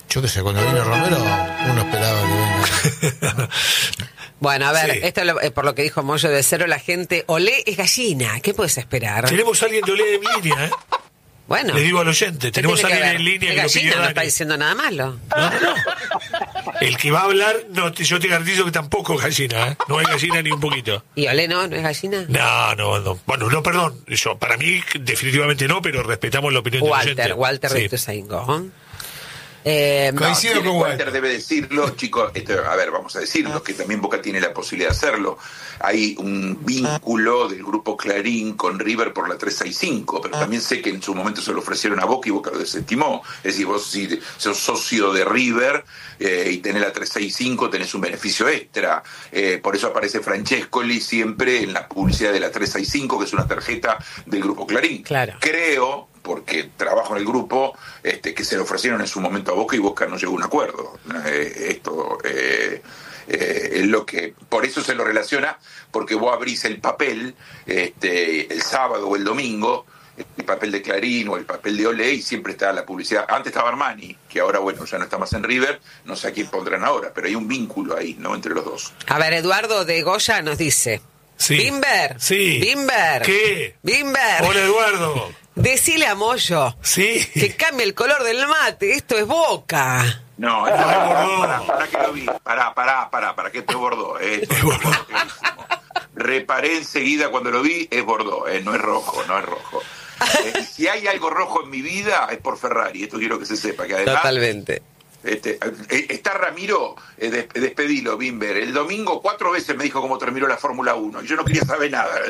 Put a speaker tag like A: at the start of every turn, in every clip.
A: Yo qué sé, cuando vino Romero, uno esperaba que venga.
B: Bueno, a ver,
C: Sí.
B: esto por lo que dijo Moyo de Cero, la gente, Olé es gallina. ¿Qué puedes esperar?
C: Tenemos a alguien de Olé en línea, ¿eh?
B: Bueno.
C: Le digo al oyente, tenemos a
B: ¿qué tiene
C: alguien
B: que
C: en línea
B: ver?
C: que lo
B: Es
C: pidió
B: gallina, no
C: Dani.
B: está diciendo nada malo.
C: No. El que va a hablar, no, yo te garantizo que tampoco es gallina, ¿eh? No hay gallina ni un poquito.
B: ¿Y Olé no es gallina?
C: No. Bueno, no, perdón. Para mí, definitivamente no, pero respetamos la opinión del oyente.
B: Walter
C: Sí.
B: de Ituzaingó.
A: Coincido con
D: Walter debe decirlo, chicos, a ver, vamos a decirlo, que también Boca tiene la posibilidad de hacerlo. Hay un vínculo del grupo Clarín con River por la 365, pero también sé que en su momento se lo ofrecieron a Boca y Boca lo desestimó. Es decir, vos si sos socio de River y tenés la 365, tenés un beneficio extra. Por eso aparece Francescoli siempre en la publicidad de la 365, que es una tarjeta del grupo Clarín.
B: Claro.
D: Creo, porque trabajo en el grupo, que se le ofrecieron en su momento a Boca y Boca no llegó a un acuerdo. Es lo que, por eso se lo relaciona, porque vos abrís el papel el sábado o el domingo, el papel de Clarín o el papel de Olé, y siempre está la publicidad. Antes estaba Armani, que ahora, bueno, ya no está más en River, no sé a quién pondrán ahora, pero hay un vínculo ahí, ¿no?, entre los dos.
B: A ver, Eduardo de Goya nos dice.
C: Sí.
B: Bimber.
C: Sí.
B: Bimber.
C: ¿Qué?
B: Bimber.
C: Hola, Eduardo.
B: Decile a Moyo
C: Sí.
B: que cambie el color del mate. Esto es Boca.
D: No, para que lo vi, para que esto es Bordeaux,
C: Es Bordeaux.
D: Reparé enseguida cuando lo vi, es Bordeaux, no es rojo. Y si hay algo rojo en mi vida, es por Ferrari, esto quiero que se sepa, que además...
B: Totalmente.
D: Está Ramiro, despedilo, Bimber. El domingo 4 veces me dijo cómo terminó la Fórmula 1 y yo no quería saber nada.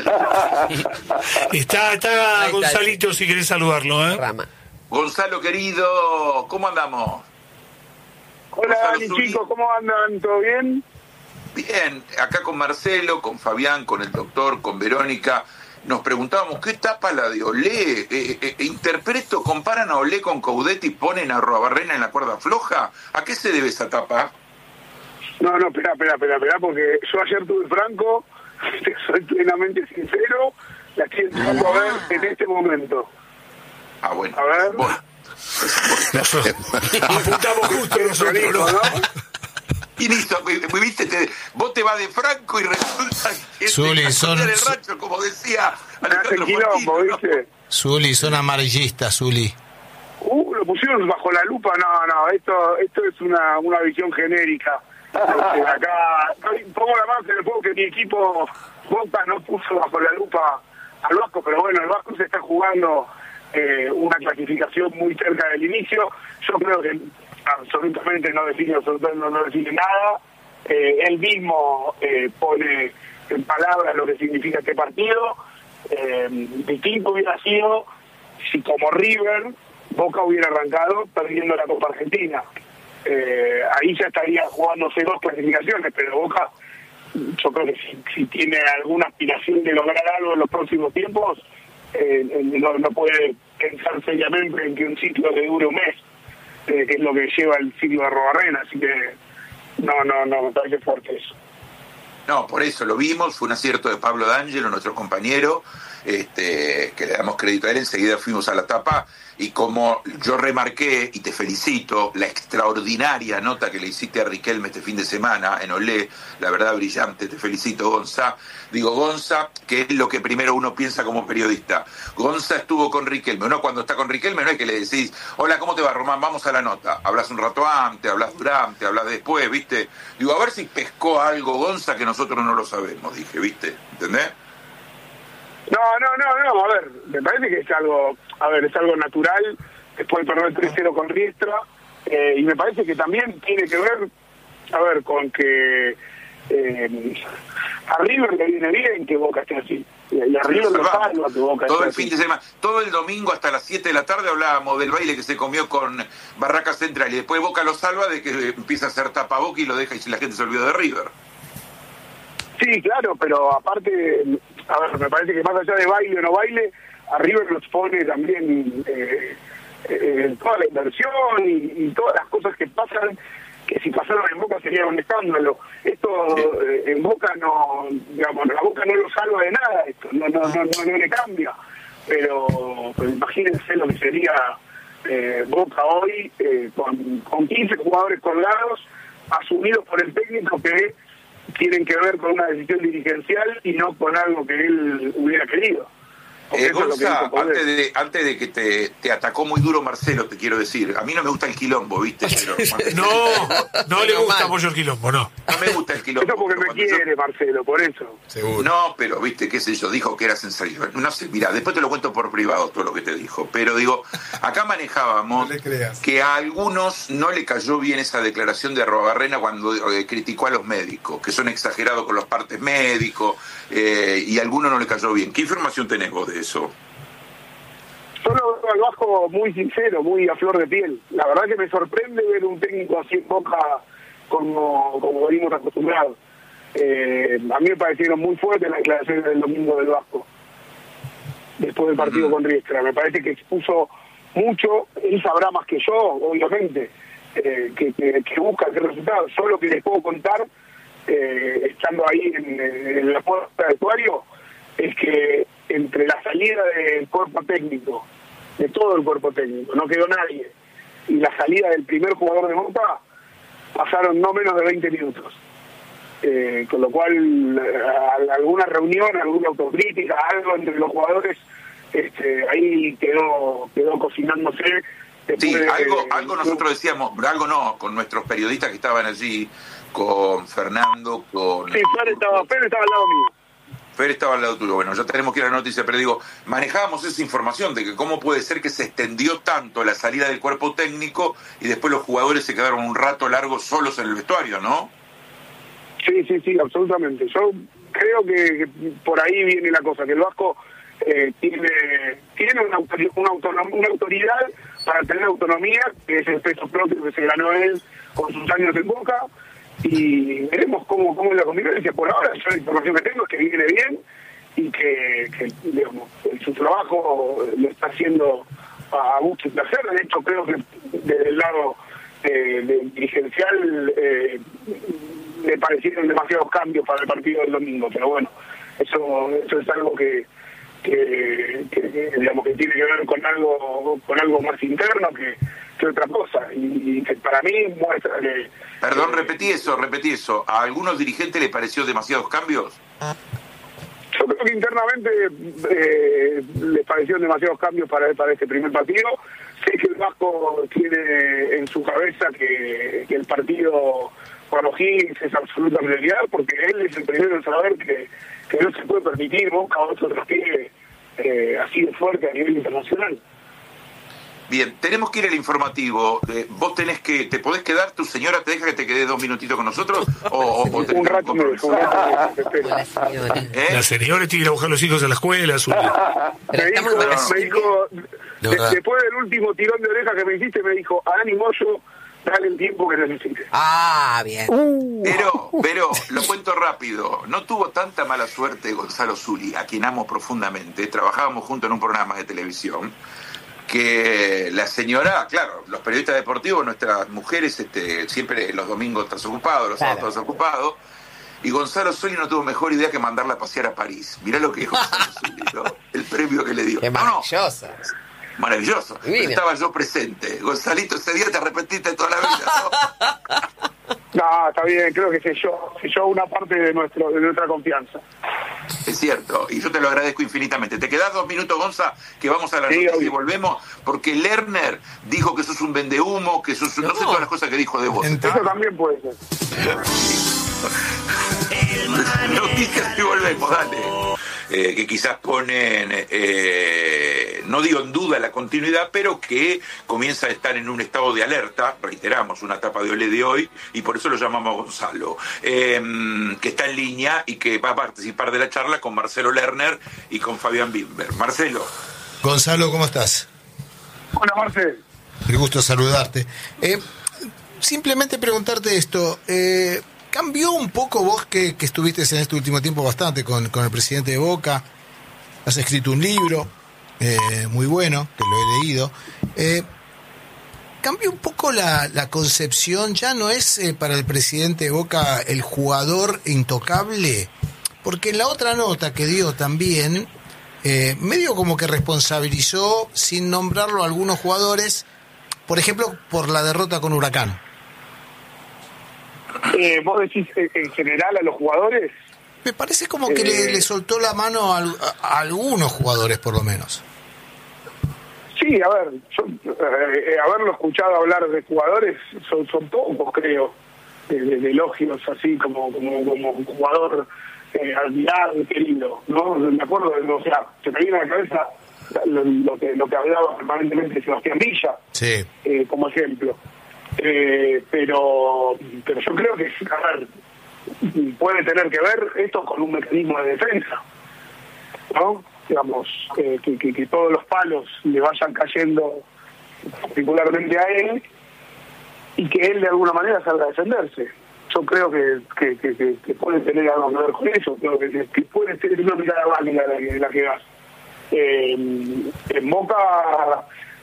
C: Está Gonzalito, si querés saludarlo, ¿eh?
B: Rama.
D: Gonzalo, querido, ¿cómo andamos?
E: Hola,
D: Gonzalo
E: mis
D: Zuli.
E: chicos, ¿cómo andan? ¿Todo bien?
D: Bien, acá con Marcelo, con Fabián, con el doctor, con Verónica. Nos preguntábamos, ¿qué tapa la de Olé? Interpreto, comparan a Olé con Coudetti y ponen a Roabarrena en la cuerda floja. ¿A qué se debe esa tapa?
E: No, espera, porque yo ayer tuve Franco, te soy plenamente sincero, la estoy empezando a ver en este momento.
D: Ah, bueno.
E: A ver.
D: Bueno.
C: Apuntamos justo nosotros, ¿no?
D: Y listo, viste, vos te vas de Franco y resulta que
A: Zuli,
D: te
A: son-
D: el rancho, como decía
E: Hace
D: Alejandro
E: quilombo,
D: Fortino, ¿no?
E: ¿viste?
A: Zuli, son amarillistas, Zuli.
E: Lo pusieron bajo la lupa, no, esto es una visión genérica. Acá pongo la mano en el juego que mi equipo Boca no puso bajo la lupa al Vasco, pero bueno, el Vasco se está jugando una clasificación muy cerca del inicio. Yo creo que absolutamente no define nada. Él mismo pone en palabras lo que significa este partido. Distinto hubiera sido si como River Boca hubiera arrancado perdiendo la Copa Argentina. Ahí ya estaría jugándose 2 clasificaciones, pero Boca, yo creo que si tiene alguna aspiración de lograr algo en los próximos tiempos, no puede pensar seriamente en que un ciclo que dure un mes, que es lo que lleva el ciclo de Robarrena, así que no, me parece fuerte eso.
D: No, por eso lo vimos, fue un acierto de Pablo D'Angelo, nuestro compañero, que le damos crédito a él, enseguida fuimos a la tapa, y como yo remarqué, y te felicito, la extraordinaria nota que le hiciste a Riquelme este fin de semana en Olé, la verdad brillante, te felicito, Gonza. Digo, Gonza, que es lo que primero uno piensa como periodista. Gonza estuvo con Riquelme, uno cuando está con Riquelme no es que le decís, hola, ¿cómo te va, Román? Vamos a la nota. Hablas un rato antes, hablas durante, hablas después, ¿viste? Digo, a ver si pescó algo Gonza que nosotros no lo sabemos, dije, ¿viste? ¿Entendés?
E: No, a ver, me parece que es algo natural, después de perder 3-0 con Riestra, y me parece que también tiene que ver, con que a River le viene bien que Boca esté así, y a River lo salva que Boca
D: todo
E: esté
D: el fin
E: así.
D: de semana, todo el domingo hasta las 7 de la tarde hablábamos del baile que se comió con Barraca Central, y después Boca lo salva de que empieza a hacer tapa Boca y lo deja y la gente se olvida de River.
E: Sí, claro, pero aparte, me parece que más allá de baile o no baile, a River los pone también toda la inversión y todas las cosas que pasan, que si pasaron en Boca sería un escándalo. Esto en Boca no, digamos, la Boca no lo salva de nada, esto no le cambia, pero imagínense lo que sería Boca hoy con 15 jugadores colgados, asumidos por el técnico, que tienen que ver con una decisión dirigencial y no con algo que él hubiera querido.
D: Gonza, antes de que te atacó muy duro Marcelo, te quiero decir, a mí no me gusta el quilombo, ¿viste? Pero,
C: no le gusta mucho el quilombo, no.
D: No me gusta el quilombo.
E: Eso porque me quiere, Marcelo, por eso.
A: Seguro.
D: No, pero, ¿viste? ¿Qué sé yo? Dijo que era sensacional. No sé, mira, después te lo cuento por privado todo lo que te dijo. Pero digo, acá manejábamos que a algunos no le cayó bien esa declaración de Arruabarrena cuando criticó a los médicos, que son exagerados con los partes médicos, y a algunos no le cayó bien. ¿Qué información tenés vos de eso?
E: Yo lo veo al Vasco muy sincero, muy a flor de piel. La verdad que me sorprende ver un técnico así en Boca como venimos acostumbrados. A mí me parecieron muy fuertes las declaraciones del domingo del Vasco, después del partido con Riestra. Me parece que expuso mucho. Él sabrá más que yo, obviamente, que busca qué resultado. Yo lo que les puedo contar, estando ahí en la puerta del vestuario, es que entre la salida del cuerpo técnico, de todo el cuerpo técnico, no quedó nadie, y la salida del primer jugador de Boca, pasaron no menos de 20 minutos. Con lo cual, alguna reunión, alguna autocrítica, algo entre los jugadores, ahí quedó cocinándose.
D: Sí, algo nosotros decíamos, algo no, con nuestros periodistas que estaban allí, con Fernando, con...
E: Sí, Fer estaba al lado mío.
D: Fer estaba al lado tuyo. Bueno, ya tenemos que ir a la noticia, pero digo, manejábamos esa información de que cómo puede ser que se extendió tanto la salida del cuerpo técnico y después los jugadores se quedaron un rato largo solos en el vestuario, ¿no?
E: Sí, absolutamente. Yo creo que por ahí viene la cosa, que el Vasco tiene una autoridad para tener autonomía, que es el peso propio que se ganó él con sus años en Boca, y veremos cómo es la convivencia. Por ahora, yo la información que tengo es que viene bien y que digamos, su trabajo lo está haciendo a gusto y placer. De hecho, creo que desde el lado dirigencial le parecieron demasiados cambios para el partido del domingo, pero bueno, eso es algo que digamos que tiene que ver con algo más interno que otra cosa, y que para mí muestra que...
D: Perdón, repetí eso. ¿A algunos dirigentes le pareció demasiados cambios?
E: Yo creo que internamente les parecieron demasiados cambios para este primer partido. Sé que el Vasco tiene en su cabeza que el partido con O'Higgins es absoluta prioridad, porque él es el primero en saber que no se puede permitir Boca o otro traspié así de fuerte a nivel internacional.
D: Bien, tenemos que ir al informativo. Vos ¿te podés quedar? ¿Tu señora te deja que te quedes 2 minutitos con nosotros? ¿O
E: un rato me dejo.
C: La señora tiene que ir a buscar a los hijos a la escuela.
E: Me dijo, después del último tirón de oreja que me hiciste, me dijo, a Dani Moyo, dale el tiempo que necesites.
B: Ah, bien.
D: Pero, lo cuento rápido. No tuvo tanta mala suerte Gonzalo Zuli, a quien amo profundamente. Trabajábamos juntos en un programa de televisión, que la señora, claro, los periodistas deportivos, nuestras mujeres, siempre los domingos estás ocupado, los sábados estás ocupado, y Gonzalo Zuli no tuvo mejor idea que mandarla a pasear a París. Mirá lo que es Gonzalo Zuli, ¿no? El premio que le dio.
B: Qué maravillosa.
D: Maravilloso. Estaba yo presente. Gonzalito, ese día te arrepentiste toda la vida, ¿no?
E: No, está bien, creo que selló una parte de nuestra confianza.
D: Es cierto, y yo te lo agradezco infinitamente. ¿Te quedás 2 minutos, Gonza, que vamos a la noticia y volvemos? Porque Lerner dijo que sos un vendehumo, que sos no sé todas las cosas que dijo de vos.
E: Eso también puede ser.
D: Noticias y volvemos, dale. Que quizás ponen, no digo en duda la continuidad, pero que comienza a estar en un estado de alerta, reiteramos, una etapa de Olé de hoy, y por eso lo llamamos a Gonzalo, que está en línea y que va a participar de la charla con Marcelo Lerner y con Fabián Bimber. Marcelo.
A: Gonzalo, ¿cómo estás?
E: Hola, Marcelo.
A: Qué gusto saludarte. Simplemente preguntarte esto, ¿cambió un poco vos que estuviste en este último tiempo bastante con el presidente de Boca? Has escrito un libro muy bueno, que lo he leído. ¿Cambió un poco la concepción? ¿Ya no es para el presidente de Boca el jugador intocable? Porque en la otra nota que dio también medio como que responsabilizó, sin nombrarlo, a algunos jugadores, por ejemplo, por la derrota con Huracán.
E: ¿Vos decís en general a los jugadores?
A: Me parece como que le soltó la mano a algunos jugadores, por lo menos.
E: Sí, a ver, haberlo escuchado hablar de jugadores son pocos, creo, de elogios así como un jugador admirado, querido, ¿no? Me acuerdo, o sea, se me viene a la cabeza lo que hablaba permanentemente Sebastián Villa,
A: sí,
E: como ejemplo. Pero yo creo que, a ver, puede tener que ver esto con un mecanismo de defensa, ¿no? Digamos, que todos los palos le vayan cayendo particularmente a él y que él de alguna manera salga a defenderse. Yo creo que puede tener algo que ver con eso, creo que puede ser una mirada válida la que das. En Boca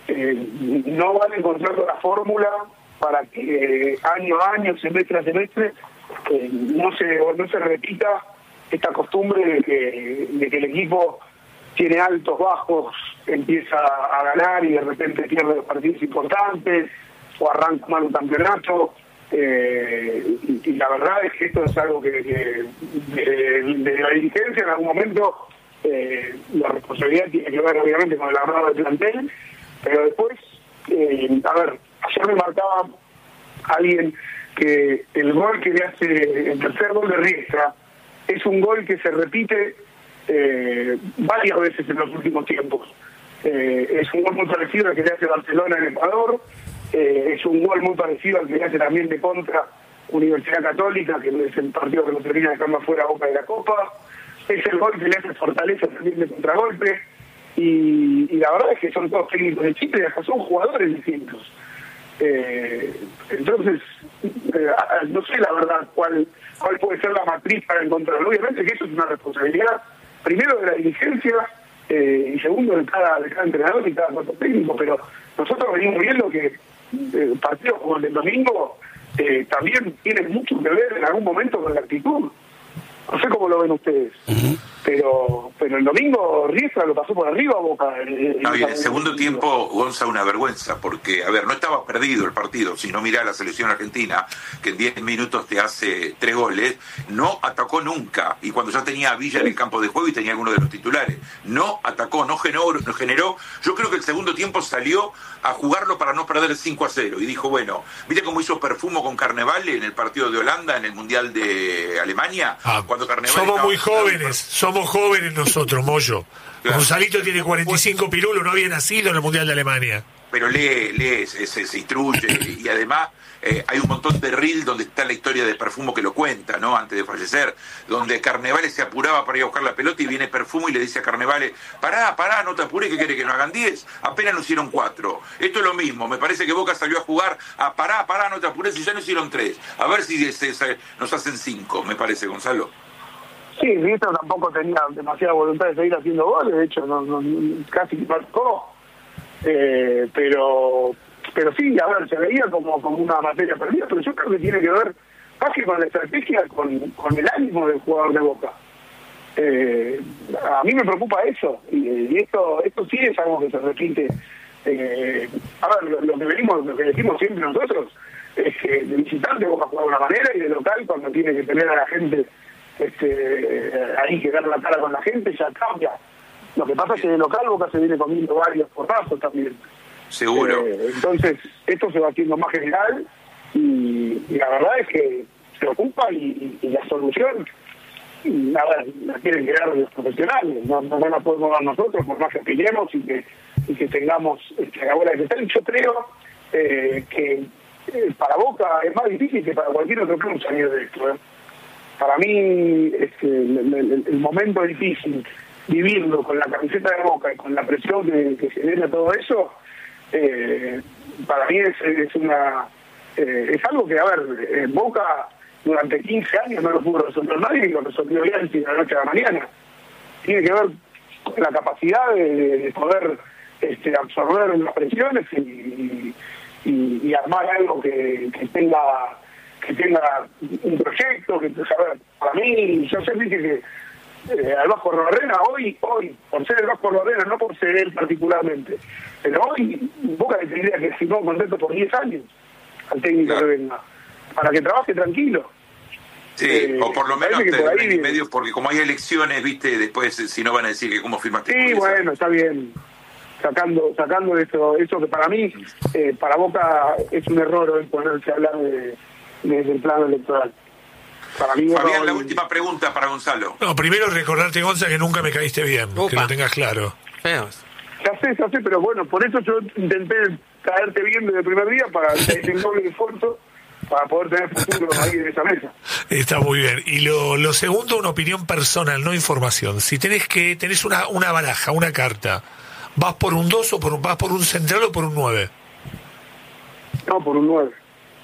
E: no van encontrando la fórmula para que año a año, semestre a semestre, no se repita esta costumbre de que el equipo tiene altos, bajos, empieza a ganar y de repente pierde los partidos importantes o arranca mal un campeonato. Y la verdad es que esto es algo que de la dirigencia en algún momento la responsabilidad tiene que ver obviamente con el armado del plantel, pero después, a ver, ayer me marcaba alguien que el gol que le hace, el tercer gol de Riestra, es un gol que se repite varias veces en los últimos tiempos. Es un gol muy parecido al que le hace Barcelona en Ecuador, es un gol muy parecido al que le hace también de contra Universidad Católica, que es el partido que lo termina dejando afuera a Boca de la Copa, es el gol que le hace Fortaleza también de contragolpe, y la verdad es que son todos técnicos de Chile y hasta son jugadores distintos. Entonces, no sé la verdad cuál puede ser la matriz para encontrarlo. Obviamente que eso es una responsabilidad, primero de la dirigencia y segundo de cada entrenador y cada cuerpo técnico, pero nosotros venimos viendo que partidos como el del domingo también tienen mucho que ver en algún momento con la actitud. No sé cómo lo ven ustedes. Pero el domingo Riestra lo pasó por arriba a Boca.
D: No, y en el segundo tiempo, Gonza, una vergüenza, porque, a ver, no estaba perdido el partido, si no mirá la selección argentina, que en 10 minutos te hace 3 goles, no atacó nunca, y cuando ya tenía a Villa en el campo de juego y tenía alguno de los titulares, no atacó, no generó, yo creo que el segundo tiempo salió a jugarlo para no perder 5-0, y dijo, bueno, ¿viste cómo hizo Perfumo con Carnevale en el partido de Holanda, en el Mundial de Alemania? Cuando Carnevale
C: somos muy jóvenes, somos jóvenes nosotros, Moyo. Claro. Gonzalito tiene 45 pirulos, no había nacido en el Mundial de Alemania.
D: Pero lee se instruye, y además hay un montón de reel donde está la historia de Perfumo que lo cuenta, ¿no? Antes de fallecer, donde Carnevale se apuraba para ir a buscar la pelota y viene Perfumo y le dice a Carnevale, pará, no te apures, que quiere que no hagan 10, apenas nos hicieron 4. Esto es lo mismo, me parece que Boca salió a jugar a pará, no te apures, y ya nos hicieron 3. A ver si nos hacen 5, me parece, Gonzalo.
E: Sí, Riestra tampoco tenía demasiada voluntad de seguir haciendo goles, de hecho no casi marcó, pero sí, a ver, se veía como una materia perdida, pero yo creo que tiene que ver más que con la estrategia, con el ánimo del jugador de Boca. A mí me preocupa eso, y esto sí es algo que se repite. A ver, lo que decimos siempre nosotros es que de visitante Boca juega de una manera y de local, cuando tiene que tener a la gente ahí que dar la cara con la gente, ya cambia. Lo que pasa es que de local Boca se viene comiendo varios porrazos también.
D: Seguro.
E: Entonces, esto se va haciendo más general y la verdad es que se ocupa y la solución la tienen que dar los profesionales, no la podemos dar nosotros, por más que opinemos y que tengamos la bola de cristal. Yo creo que para Boca es más difícil que para cualquier otro club salir de esto. Para mí el momento difícil, vivirlo con la camiseta de Boca y con la presión que genera todo eso, para mí es algo que, a ver, Boca durante 15 años no lo pudo resolver nadie y lo resolvió bien de la noche a la mañana. Tiene que ver con la capacidad de poder absorber las presiones y armar algo que tenga un proyecto, que, a ver, para mí, yo siempre dije que al Vasco Arboleda hoy, por ser el Vasco Arboleda, no por ser él particularmente, pero hoy Boca le tendría que firmar un contrato por 10 años al técnico que venga, para que trabaje tranquilo.
D: Sí, o por lo menos
E: por
D: un
E: ahí
D: año y medio, porque como hay elecciones, viste, después si no van a decir que cómo firmaste.
E: Sí, bueno, está bien. Sacando eso que para mí, para Boca es un error hoy ponerse a hablar desde el plano electoral. Para mí,
D: Fabián, la última pregunta para Gonzalo.
C: No, primero recordarte, Gonza, que nunca me caíste bien, que lo tengas claro.
B: Feos.
E: Ya sé, pero bueno, por eso yo intenté caerte bien desde el primer día para hacer el doble esfuerzo para poder tener futuro ahí en esa mesa.
C: Está muy bien. Y lo segundo, una opinión personal, no información. Si tenés una baraja, una carta, ¿vas por un 2 o vas por un central o por un 9?
E: No, por un 9.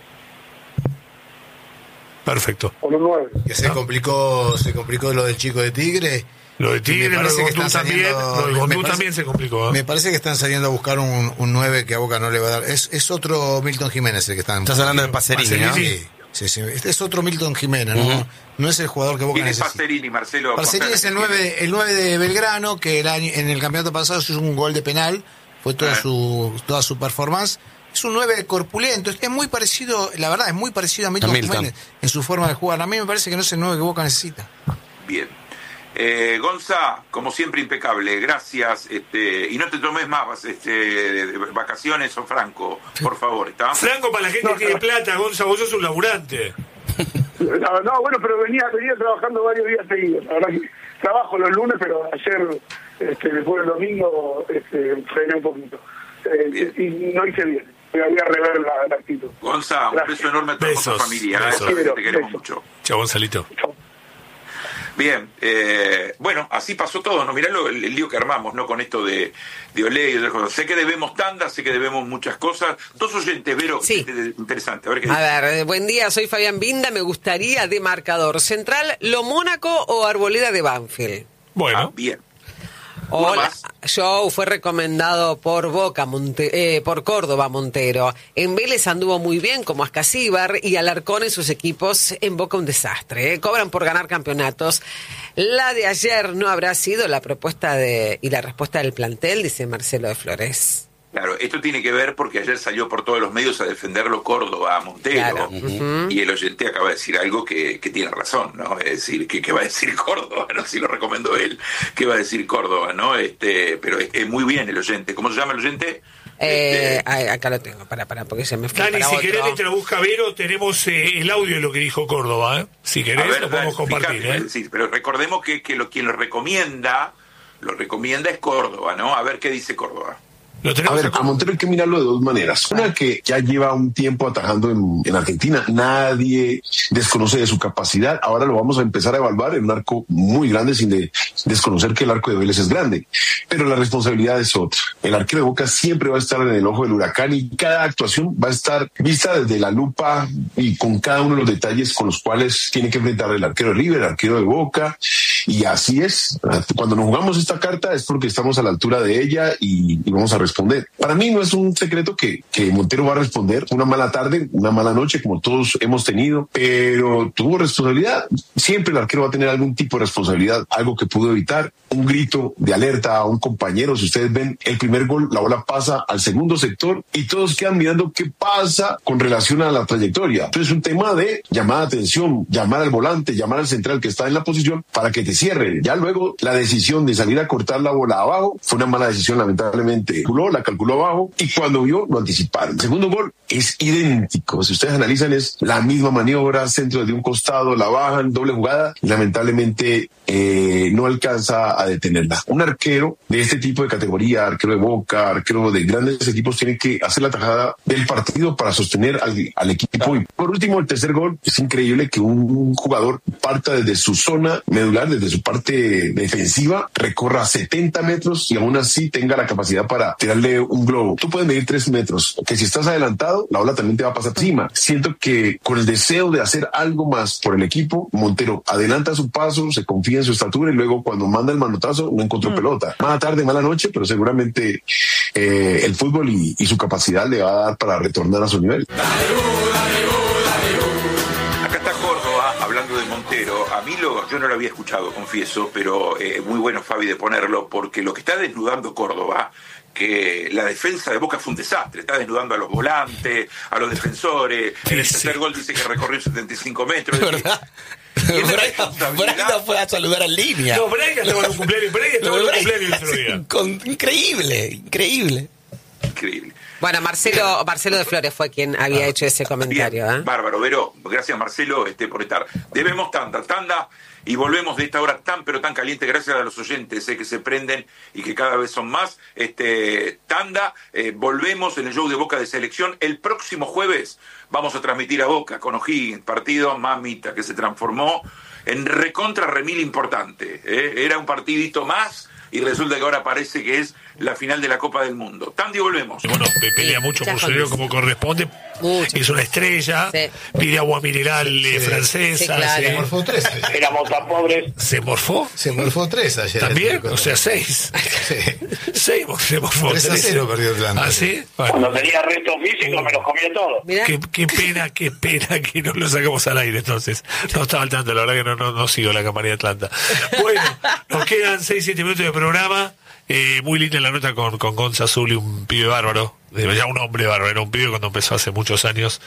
C: Perfecto.
E: Por un 9.
A: Que se complicó lo del chico de Tigre.
C: Lo de Tigre, lo de Gondú también,
A: también
C: se complicó.
A: Me parece que están saliendo a buscar un 9 que a Boca no le va a dar. Es otro Milton Jiménez el que están.
F: Estás hablando de Pacerini, ¿no?
A: Sí. Es otro Milton Jiménez, ¿no? No es el jugador que Boca
D: ¿Quién es
A: necesita.
D: Pacerini, Marcelo?
A: Pacerini es el 9 de Belgrano, que en el campeonato pasado hizo un gol de penal, fue toda su performance. Es un 9 corpulento, es muy parecido, la verdad, es muy parecido a Milton Jiménez en su forma de jugar. A mí me parece que no es el 9 que Boca necesita.
D: Bien. Gonza, como siempre, impecable, gracias. Y no te tomes más vacaciones o Franco, por favor. ¿Está?
C: Franco para la gente que tiene plata, Gonza, vos sos un laburante.
E: No, bueno, pero venía trabajando varios días seguidos. La verdad que trabajo los lunes, pero ayer, después del domingo, frené un poquito. Y no hice bien. Voy a rever la actitud.
D: Gonza, un beso enorme a tu hermosa familia. Te queremos mucho.
C: Chao, Gonzalito.
E: Chao.
D: Bien, bueno, así pasó todo, ¿no? Mirá el lío que armamos, ¿no? Con esto de Olé y otras cosas. Sé que debemos tandas, sé que debemos muchas cosas. Dos oyentes, Vero,
B: sí.
D: Interesante. A ver,
B: a ver, buen día, soy Fabián Binda, me gustaría de marcador central, ¿Lo Mónaco o Arboleda de Banfield?
C: Bueno.
D: Bien.
B: Hola, Joe fue recomendado por Boca, por Córdoba Montero. En Vélez anduvo muy bien como Ascasíbar y Alarcón en sus equipos. En Boca un desastre. Cobran por ganar campeonatos. La de ayer no habrá sido la propuesta y la respuesta del plantel, dice Marcelo de Flores.
D: Claro, esto tiene que ver porque ayer salió por todos los medios a defenderlo Córdoba, Montero,
B: claro.
D: Y el oyente acaba de decir algo que tiene razón, ¿no? Es decir, ¿qué va a decir Córdoba? ¿No? Si lo recomendó él, ¿qué va a decir Córdoba? ¿No? Pero es muy bien el oyente. ¿Cómo se llama el oyente?
B: Acá lo tengo, para porque se me fue.
C: Dani, si querés, mientras busca Vero, tenemos el audio de lo que dijo Córdoba, ¿eh? Si querés, lo podemos compartir, ¿eh?
D: Sí, pero recordemos que quien lo recomienda es Córdoba, ¿no? A ver qué dice Córdoba.
G: A ver, a Montero hay que mirarlo de dos maneras. Una, que ya lleva un tiempo atajando en Argentina. Nadie desconoce de su capacidad. Ahora lo vamos a empezar a evaluar en un arco muy grande, sin desconocer que el arco de Vélez es grande. Pero la responsabilidad es otra. El arquero de Boca siempre va a estar en el ojo del huracán y cada actuación va a estar vista desde la lupa y con cada uno de los detalles con los cuales tiene que enfrentar el arquero de River, el arquero de Boca. Y así es. Cuando nos jugamos esta carta es porque estamos a la altura de ella y vamos a responder. Para mí no es un secreto que Montero va a responder. Una mala tarde, una mala noche, como todos hemos tenido, pero tuvo responsabilidad. Siempre el arquero va a tener algún tipo de responsabilidad, algo que pudo evitar. Un grito de alerta a un compañero. Si ustedes ven el primer gol, la bola pasa al segundo sector y todos quedan mirando qué pasa con relación a la trayectoria. Entonces es un tema de llamar de atención, llamar al volante, llamar al central que está en la posición para que te cierre. Ya luego la decisión de salir a cortar la bola abajo fue una mala decisión, lamentablemente. La calculó abajo y cuando vio lo anticiparon. El segundo gol es idéntico. Si ustedes analizan, es la misma maniobra, centro de un costado, la bajan, doble jugada y lamentablemente no alcanza a detenerla. Un arquero de este tipo de categoría, arquero de Boca, arquero de grandes equipos, tiene que hacer la tajada del partido para sostener al equipo. Y por último, el tercer gol. Es increíble que un jugador parta desde su zona medular, desde su parte defensiva, recorra 70 metros y aún así tenga la capacidad para tirarle un globo. Tú puedes medir 3 metros, que si estás adelantado, la bola también te va a pasar encima. Siento que con el deseo de hacer algo más por el equipo, Montero adelanta su paso, se confía en su estatura y luego cuando manda el manotazo no encontró pelota. Mala tarde, mala noche, pero seguramente el fútbol y su capacidad le va a dar para retornar a su nivel.
D: Acá está Córdoba hablando de Montero. A mí yo no lo había escuchado, confieso, pero muy bueno, Fabi, de ponerlo, porque lo que está desnudando Córdoba, que la defensa de Boca fue un desastre, está desnudando a los volantes, a los defensores, el tercer gol dice que recorrió 75 metros.
F: ¿Verdad? Braga fue a saludar en línea.
C: No, Braga estaba en un cumpleaños,
F: Increíble.
B: Bueno, Marcelo de Flores fue quien había hecho ese comentario.
D: Bien, bárbaro, Vero, gracias Marcelo por estar. Debemos tanda y volvemos de esta hora tan pero tan caliente, gracias a los oyentes que se prenden y que cada vez son más. Tanda, volvemos en el show de Boca de Selección. El próximo jueves vamos a transmitir a Boca con O'Higgins, partido mamita que se transformó en recontra remil importante. Era un partidito más y resulta que ahora parece que es la final de la Copa del Mundo. Tandy, volvemos.
C: Bueno, pelea mucho Musolero como corresponde. Mucho. Es una estrella. Sí. Pide agua mineral francesa. Sí,
A: claro. Se morfó 3 ayer.
E: Éramos tan pobres.
C: ¿Se morfó?
A: Se morfó 3 ayer.
C: ¿También? O sea, 6. Sí. 6 se morfó.
A: 3-0 perdió Atlanta.
C: ¿Ah, sí?
E: Bueno. Cuando tenía restos físicos me los comía todos.
C: Qué pena que no lo sacamos al aire entonces. No estaba al tanto, la verdad que no sigo la campaña de Atlanta. Bueno, nos quedan 6-7 minutos de programa. Muy linda la nota con Gonza Zuli, un pibe bárbaro, ya un hombre bárbaro, era un pibe cuando empezó hace muchos años,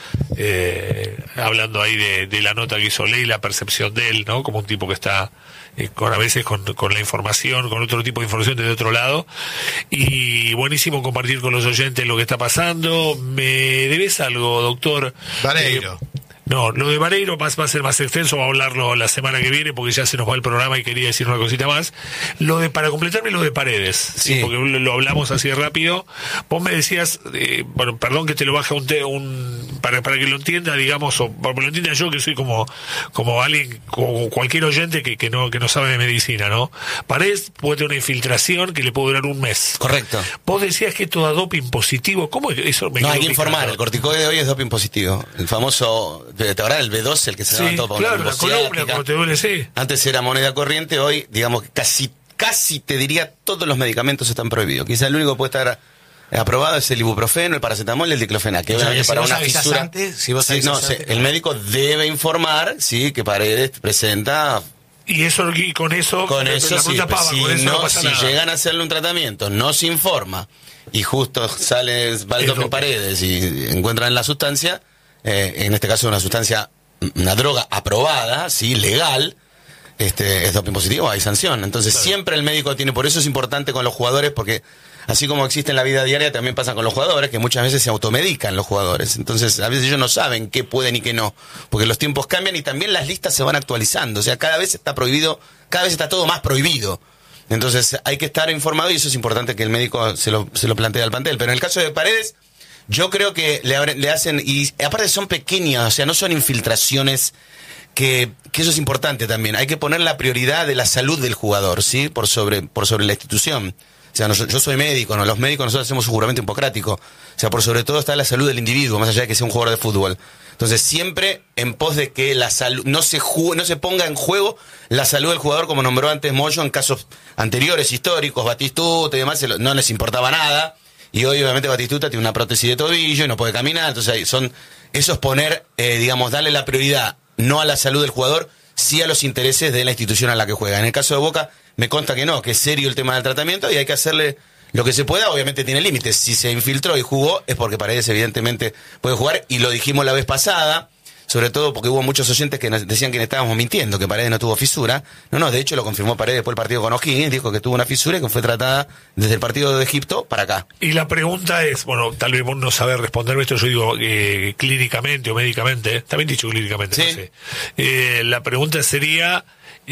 C: hablando ahí de la nota que hizo Ley, la percepción de él, ¿no? Como un tipo que está a veces con la información, con otro tipo de información desde otro lado, y buenísimo compartir con los oyentes lo que está pasando. ¿Me debes algo, doctor?
A: Vareiro.
C: No, lo de Vareiro va a ser más extenso, va a hablarlo la semana que viene porque ya se nos va el programa y quería decir una cosita más. Para completarme lo de Paredes, sí, porque lo hablamos así rápido. Vos me decías, bueno, perdón que te lo baje para que lo entienda, digamos, o para que lo entienda yo que soy como alguien, como cualquier oyente que no sabe de medicina, ¿no? Paredes puede tener una infiltración que le puede durar un mes.
F: Correcto.
C: Vos decías que esto da doping positivo. ¿Cómo eso me
F: No, hay que informar, el corticoide de hoy es doping positivo. El famoso... ¿Te acordás el B12, el que se daba todo para
C: claro, la columna, cuando te duele, sí.
F: Antes era moneda corriente, hoy, digamos, casi te diría, todos los medicamentos están prohibidos. Quizás el único que puede estar aprobado es el ibuprofeno, el paracetamol y el diclofenac. Que
A: si
F: para
A: vos
F: una fisura.
A: Antes,
F: el médico debe informar, sí, que Paredes presenta.
C: Y con eso
F: sí, si llegan a hacerle un tratamiento, no se informa y justo va el doping Paredes y encuentran la sustancia. En este caso una droga aprobada, sí, legal, es doping positivo, hay sanción. Entonces siempre el médico tiene, por eso es importante con los jugadores, porque así como existe en la vida diaria, también pasa con los jugadores, que muchas veces se automedican los jugadores. Entonces a veces ellos no saben qué pueden y qué no, porque los tiempos cambian y también las listas se van actualizando. O sea, cada vez está todo más prohibido. Entonces hay que estar informado y eso es importante que el médico se lo plantee al plantel. Pero en el caso de Paredes, yo creo que le hacen, y aparte son pequeñas, o sea, no son infiltraciones, que eso es importante también. Hay que poner la prioridad de la salud del jugador, ¿sí? Por sobre la institución. O sea, yo soy médico, ¿no? Los médicos nosotros hacemos un juramento hipocrático. O sea, por sobre todo está la salud del individuo, más allá de que sea un jugador de fútbol. Entonces, siempre en pos de que la salud no se ponga en juego la salud del jugador, como nombró antes Moyo en casos anteriores, históricos, Batistuta y demás, no les importaba nada. Y hoy, obviamente, Batistuta tiene una prótesis de tobillo y no puede caminar. Entonces, eso es poner, darle la prioridad no a la salud del jugador, sí a los intereses de la institución a la que juega. En el caso de Boca, me consta que no, que es serio el tema del tratamiento y hay que hacerle lo que se pueda. Obviamente tiene límites. Si se infiltró y jugó, es porque Paredes, evidentemente, puede jugar. Y lo dijimos la vez pasada, sobre todo porque hubo muchos oyentes que nos decían que estábamos mintiendo, que Paredes no tuvo fisura. No, de hecho lo confirmó Paredes después del partido con O'Higgins, dijo que tuvo una fisura y que fue tratada desde el partido de Egipto para acá.
C: Y la pregunta es, bueno, tal vez vos no sabés responderme esto, yo digo clínicamente o médicamente, también dicho clínicamente, ¿sí? No sé. La pregunta sería,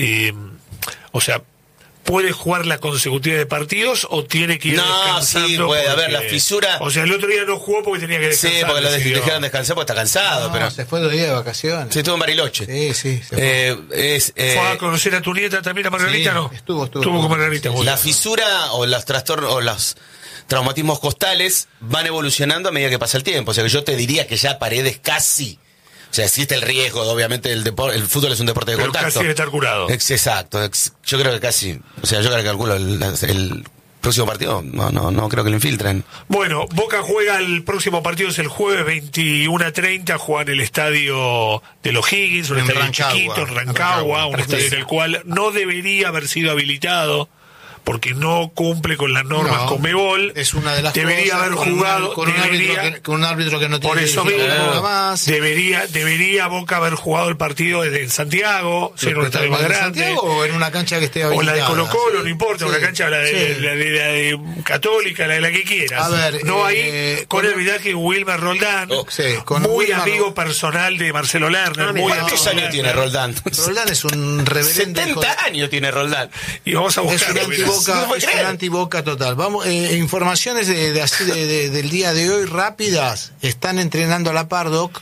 C: o sea, ¿puede jugar la consecutiva de partidos o tiene que ir descansando?
F: Sí, puede haber la fisura.
C: O sea, el otro día no jugó porque tenía que descansar.
F: Sí, porque lo dejaron descansar porque está cansado. Pero
A: se fue 2 días de vacaciones.
F: Sí, estuvo en Bariloche.
A: Sí.
C: ¿Fue a conocer a tu nieta también, a Margarita? Sí, no.
F: Estuvo
C: con Margarita.
F: La fisura o los trastornos o los traumatismos costales van evolucionando a medida que pasa el tiempo. O sea, que yo te diría que ya Paredes casi... O sea, existe el riesgo, obviamente el fútbol es un deporte de contacto.
C: Casi debe estar curado.
F: Exacto. Yo creo que casi, o sea, yo creo que calculo próximo partido no creo que lo infiltren.
C: Bueno, Boca juega el próximo partido, es el jueves 21:30, juega en el estadio de los Higgins, un estadio chiquito, en Rancagua, un estadio en el cual no debería haber sido habilitado porque no cumple con las normas Conmebol.
A: Es una de las
C: debería
A: cosas,
C: haber jugado
A: con un árbitro que no tiene
C: por eso mismo
A: más.
C: Debería Boca haber jugado el partido en Santiago, en un estadio más grande,
A: Santiago, o en una cancha que esté habilitada,
C: o la de Colo-Colo, no importa, una cancha la de Católica, la que quieras.
A: A ver,
C: no ahí con el vidaje Wilmer Roldán, muy amigo personal de Marcelo Lerner.
F: ¿Cuántos años tiene Roldán?
A: Roldán es un reverente.
F: 70 años tiene Roldán.
C: Y vamos a buscar.
A: Es un antiboca total. Vamos, informaciones del día de hoy rápidas. Están entrenando a la par, Doc.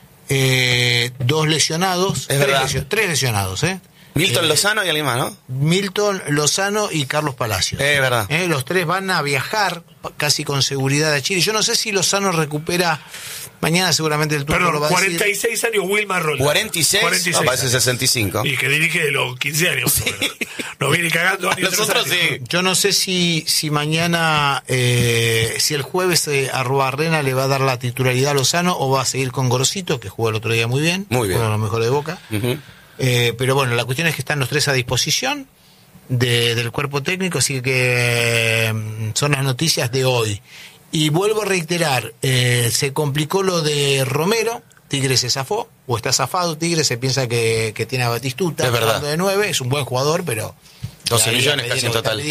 A: 2 lesionados. Tres lesionados,
F: Milton Lozano y alguien más, ¿no?
A: Milton Lozano y Carlos Palacios.
F: Es verdad.
A: Los 3 van a viajar casi con seguridad a Chile. Yo no sé si Lozano recupera. Mañana seguramente el turno lo va a
C: 46
A: decir.
C: Años Wilmar Roldán.
F: 46. Parece 65.
C: Y que dirige de los 15 años. Sí. Nos viene cagando años.
F: Nosotros sí.
A: Yo no sé si mañana, si el jueves Arruabarrena le va a dar la titularidad a Lozano o va a seguir con Gorosito, que jugó el otro día muy bien.
F: Muy bien.
A: Uno de los mejores de Boca.
F: Uh-huh.
A: Pero bueno, la cuestión es que están los 3 a disposición del cuerpo técnico, así que son las noticias de hoy. Y vuelvo a reiterar, se complicó lo de Romero, Tigre se zafó, o está zafado Tigre, se piensa que tiene a Batistuta,
F: es verdad.
A: De 9, es un buen jugador, pero
F: 12 millones casi en total.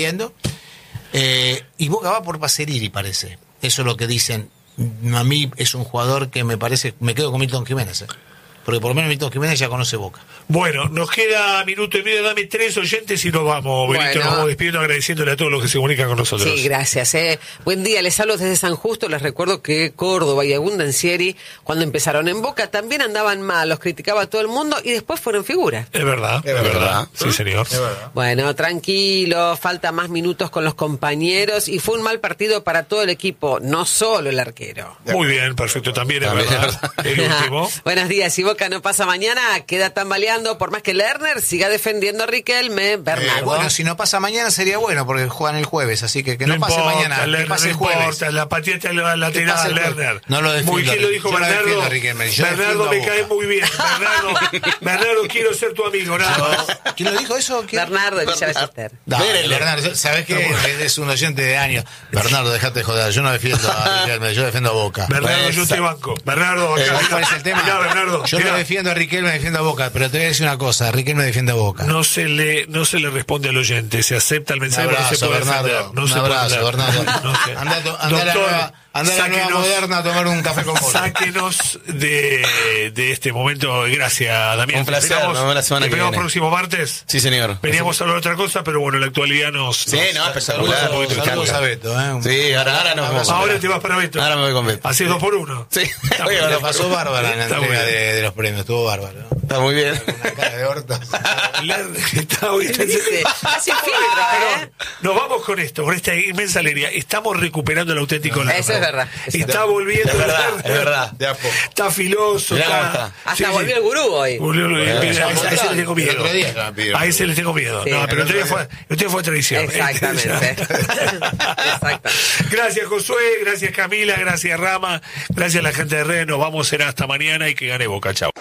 A: Y Boca va por Paceriri, parece. Eso es lo que dicen. A mí es un jugador que me quedo con Milton Jiménez, porque por lo menos Milton Jiménez ya conoce Boca.
C: Bueno, nos queda minuto y medio, dame 3 oyentes y nos vamos. Benito, nos vamos despidiendo agradeciéndole a todos los que se comunican con nosotros.
B: Sí, gracias. Buen día, les hablo desde San Justo. Les recuerdo que Córdoba y Abundancieri, cuando empezaron en Boca, también andaban mal, los criticaba a todo el mundo y después fueron figuras.
C: Es verdad. Sí, señor.
A: Es verdad.
B: Bueno, tranquilo, falta más minutos con los compañeros y fue un mal partido para todo el equipo, no solo el arquero.
C: Muy bien, perfecto, también es verdad. El último.
B: Buenos días, si Boca no pasa mañana, queda tambaleando, por más que Lerner siga defendiendo a Riquelme, Bernardo.
A: Bueno, si no pasa mañana sería bueno, porque juegan el jueves, así que no pase
C: importa,
A: mañana,
C: Lerner,
A: que pase el jueves.
C: No importa, la pateaste lateral, Lerner.
A: No lo defiendo.
C: Muy bien lo dijo Bernardo. Bernardo me cae muy bien. Bernardo, quiero ser tu amigo, nada más.
A: ¿Quién lo dijo eso?
B: Bernardo de Villa Ballester.
A: Bernardo, ¿sabés qué? Es un oyente de años. Bernardo, dejate de joder, yo no defiendo a Riquelme, yo defiendo a Boca.
C: Bernardo, yo te banco. Bernardo,
A: ¿cuál es el tema?
C: Mirá, Bernardo,
A: yo no defiendo a Riquelme, defiendo a Boca, pero te voy a decir una cosa, Riquelme defiende a Boca.
C: No se le responde al oyente, se acepta el mensaje,
A: no se puede
C: Bernardo,
A: defender. Un abrazo, Bernardo. Anda a la nueva Moderna a tomar un café con bola.
C: Sáquenos de este momento. Gracias, Damián.
F: Un placer, nos vemos la semana que viene.
C: Próximo martes.
F: Sí, señor.
C: Veníamos a hablar de otra cosa, pero bueno, la actualidad
F: Sí, espectacular.
A: Saludos a Beto,
F: Sí, ahora nos vamos.
C: Ahora te vas para Beto.
F: Ahora me voy con Beto.
C: Así 2 por 1.
F: Sí.
A: Lo pasó bárbara en la entrega de los premios, estuvo bárbaro.
F: Está muy bien.
A: Una cara de horta.
B: Así filtra,
C: Nos vamos con esto, con esta inmensa alegría. Estamos recuperando el auténtico Lerner.
B: Eso es verdad.
C: Está volviendo.
F: Es verdad.
A: De a poco.
C: Está filoso.
B: Hasta volvió el gurú hoy.
C: A ese le tengo miedo. A ese le tengo miedo.
B: Sí,
C: no, pero el otro día fue tradición.
B: Exactamente.
C: Gracias, Josué. Gracias, Camila. Gracias, Rama. Gracias a la gente de Red. Nos vamos, será hasta mañana y que gane Boca. Chao.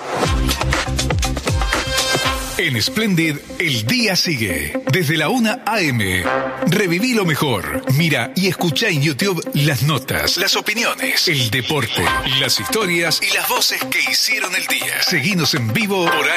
H: En Splendid, el día sigue. Desde la 1 a.m. Reviví lo mejor. Mira y escucha en YouTube las notas, las opiniones, el deporte, las historias y las voces que hicieron el día. Seguinos en vivo por